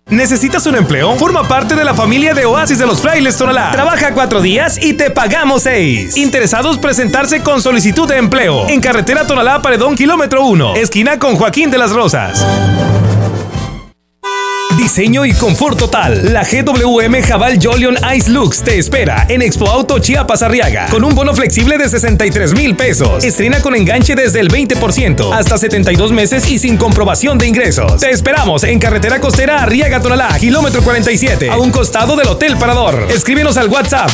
¿Necesitas un empleo? Forma parte de la familia de Oasis de los Frailes Tonalá. Trabaja 4 días y te pagamos 6. Interesados presentarse con solicitud de empleo. En carretera Tonalá Paredón, kilómetro 1, esquina con Joaquín de las Rosas. Diseño y confort total. La GWM Jabal Jolion Ice Lux te espera en Expo Auto Chiapas Arriaga con un bono flexible de 63,000 pesos. Estrena con enganche desde el 20%, hasta 72 meses y sin comprobación de ingresos. Te esperamos en carretera costera Arriaga Tonalá, kilómetro 47, a un costado del Hotel Parador. Escríbenos al WhatsApp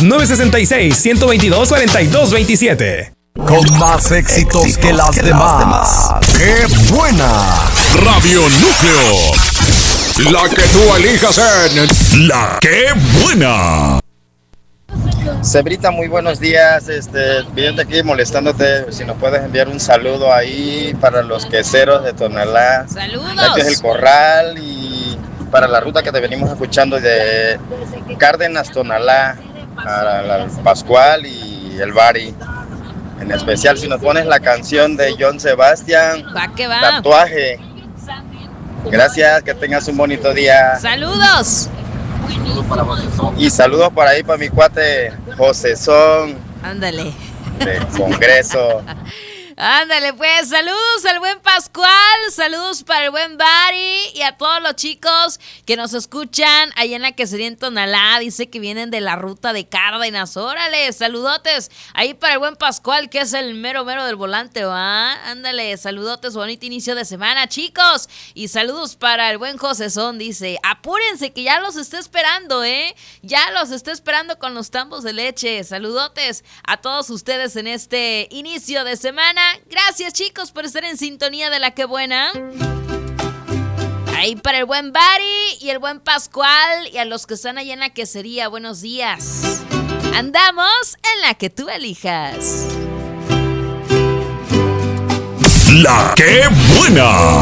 966-122-4227. Con más éxitos que las demás. ¡Qué buena! Radio Núcleo. La que tú elijas en La Que Buena. Cebrita, muy buenos días. Viendo aquí molestándote, si nos puedes enviar un saludo ahí para los queseros de Tonalá. ¡Saludos! Que es el Corral y para la ruta que te venimos escuchando de Cárdenas, Tonalá, a Pascual y el Bari. En especial, si nos pones la canción de John Sebastián, Va que va. Tatuaje. Gracias, que tengas un bonito día. ¡Saludos! Y saludos por ahí para mi cuate Josezón. Ándale. Del Congreso. Ándale, pues, saludos al buen Pascual, saludos para el buen Bari y a todos los chicos que nos escuchan allá en la quesería en Tonalá. Dice que vienen de la ruta de Cárdenas. Órale, saludotes ahí para el buen Pascual, que es el mero del volante, ¿va? Ándale, saludotes, bonito inicio de semana, chicos. Y saludos para el buen Josezón, dice, apúrense que ya los está esperando, ya los está esperando con los tambos de leche. Saludotes a todos ustedes en este inicio de semana. Gracias, chicos, por estar en sintonía de La Que Buena. Ahí para el buen Bari y el buen Pascual y a los que están allá en la quesería, buenos días. Andamos en la que tú elijas. La Que Buena.